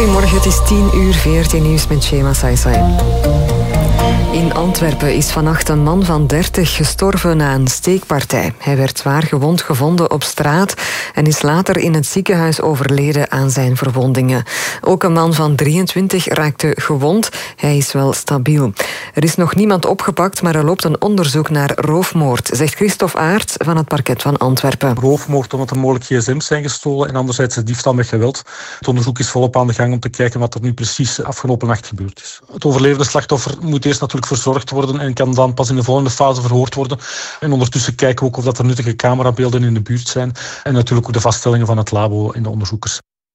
Goedemorgen, het is 10:00, VRT Nieuws met Shema Saisai. In Antwerpen is vannacht een man van 30 gestorven na een steekpartij. Hij werd zwaar gewond gevonden op straat en is later in het ziekenhuis overleden aan zijn verwondingen. Ook een man van 23 raakte gewond. Hij is wel stabiel. Er is nog niemand opgepakt, maar er loopt een onderzoek naar roofmoord, zegt Christophe Aerts van het parket van Antwerpen. Roofmoord omdat er mogelijk gsm's zijn gestolen en anderzijds de diefstal met geweld. Het onderzoek is volop aan de gang om te kijken wat er nu precies afgelopen nacht gebeurd is. Het overlevende slachtoffer moet eerst natuurlijk verzorgd worden en kan dan pas in de volgende fase verhoord worden. En ondertussen kijken we ook of dat er nuttige camerabeelden in de buurt zijn en natuurlijk ook de vaststellingen van het labo en de onderzoekers.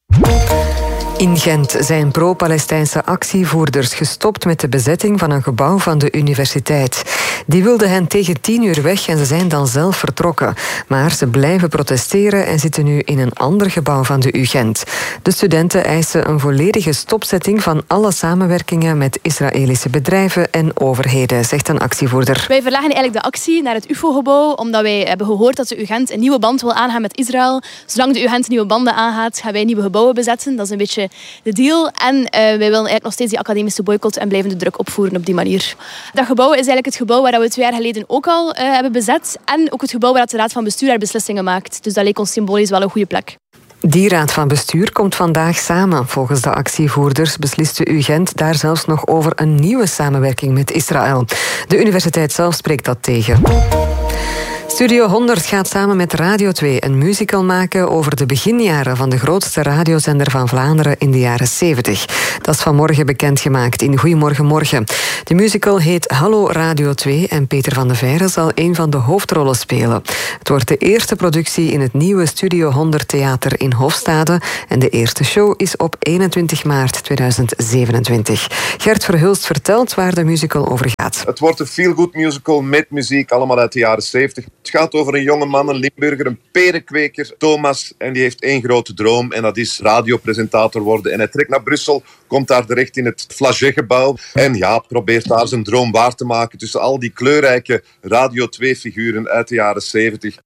In Gent zijn pro-Palestijnse actievoerders gestopt met de bezetting van een gebouw van de universiteit. Die wilden hen tegen 10:00 weg en ze zijn dan zelf vertrokken. Maar ze blijven protesteren en zitten nu in een ander gebouw van de UGent. De studenten eisen een volledige stopzetting van alle samenwerkingen met Israëlische bedrijven en overheden, zegt een actievoerder. Wij verlagen eigenlijk de actie naar het UFO-gebouw, omdat wij hebben gehoord dat de UGent een nieuwe band wil aangaan met Israël. Zolang de UGent nieuwe banden aangaat, gaan wij nieuwe gebouwen bezetten. Dat is een beetje de deal. En wij willen eigenlijk nog steeds die academische boycott en blijven de druk opvoeren op die manier. Dat gebouw is eigenlijk het gebouw waar we 2 jaar geleden ook al hebben bezet. En ook het gebouw waar de Raad van Bestuur haar beslissingen maakt. Dus dat leek ons symbolisch wel een goede plek. Die raad van bestuur komt vandaag samen. Volgens de actievoerders beslist de UGent daar zelfs nog over een nieuwe samenwerking met Israël. De universiteit zelf spreekt dat tegen. Studio 100 gaat samen met Radio 2 een musical maken over de beginjaren van de grootste radiozender van Vlaanderen in de jaren 70. Dat is vanmorgen bekendgemaakt in Goedemorgen Morgen. De musical heet Hallo Radio 2 en Peter van de Veire zal een van de hoofdrollen spelen. Het wordt de eerste productie in het nieuwe Studio 100 Theater in Hofstade en de eerste show is op 21 maart 2027. Gert Verhulst vertelt waar de musical over gaat. Het wordt een feel-good musical met muziek, allemaal uit de jaren 70. Het gaat over een jonge man, een Limburger, een perenkweker, Thomas. En die heeft 1 grote droom en dat is radiopresentator worden. En hij trekt naar Brussel, komt daar terecht in het Flagey-gebouw. En ja, probeert daar zijn droom waar te maken tussen al die kleurrijke Radio 2-figuren uit de jaren 70.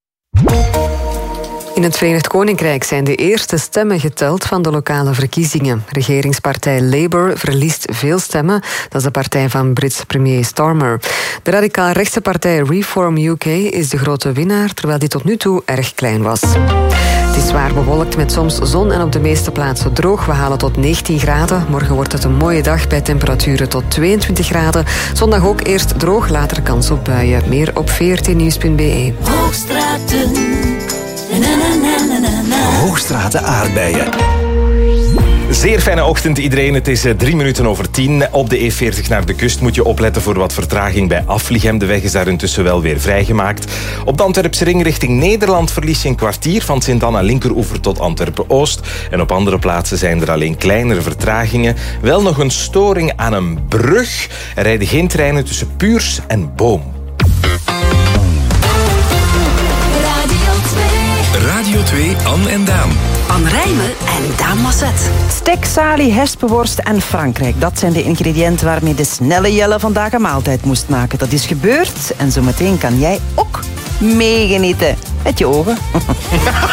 In het Verenigd Koninkrijk zijn de eerste stemmen geteld van de lokale verkiezingen. Regeringspartij Labour verliest veel stemmen. Dat is de partij van Brits premier Starmer. De radicaal-rechtse partij Reform UK is de grote winnaar, terwijl die tot nu toe erg klein was. Het is zwaar bewolkt met soms zon en op de meeste plaatsen droog. We halen tot 19 graden. Morgen wordt het een mooie dag bij temperaturen tot 22 graden. Zondag ook eerst droog, later kans op buien. Meer op vrtnieuws.be. Hoogstraten. Hoogstraten aardbeien. Zeer fijne ochtend iedereen. Het is 3 minuten over 10. Op de E40 naar de kust moet je opletten voor wat vertraging bij Aflichem. De weg is daar intussen wel weer vrijgemaakt. Op de Antwerpse ring richting Nederland verlies je een kwartier van Sint-Anna linkeroever tot Antwerpen-Oost. En op andere plaatsen zijn er alleen kleinere vertragingen. Wel nog een storing aan een brug. Er rijden geen treinen tussen Puurs en Boom. Radio 2, Anne en Daan. Anne Rijmen en Daan Masset. Stek, salie, hespenworst en Frankrijk. Dat zijn de ingrediënten waarmee de snelle Jelle vandaag een maaltijd moest maken. Dat is gebeurd en zometeen kan jij ook meegenieten. Met je ogen.